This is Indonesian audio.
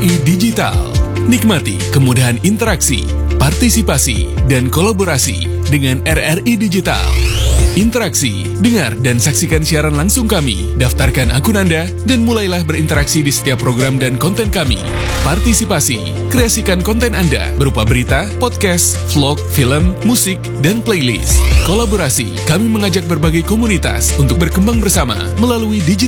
RRI Digital. Nikmati kemudahan interaksi, partisipasi, dan kolaborasi dengan RRI Digital. Interaksi, dengar dan saksikan siaran langsung kami, daftarkan akun Anda, dan mulailah berinteraksi di setiap program dan konten kami. Partisipasi, kreasikan konten Anda berupa berita, podcast, vlog, film, musik, dan playlist. Kolaborasi, kami mengajak berbagai komunitas untuk berkembang bersama melalui digital